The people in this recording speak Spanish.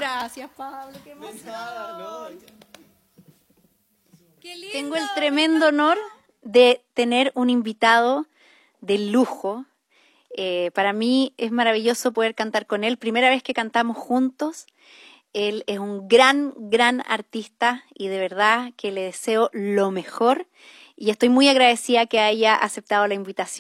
Gracias, Pablo, qué emoción. No. Qué lindo. Tengo el tremendo honor de tener un invitado de lujo. Para mí es maravilloso poder cantar con él. Primera vez que cantamos juntos. Él es un gran artista y de verdad que le deseo lo mejor. Y estoy muy agradecida que haya aceptado la invitación.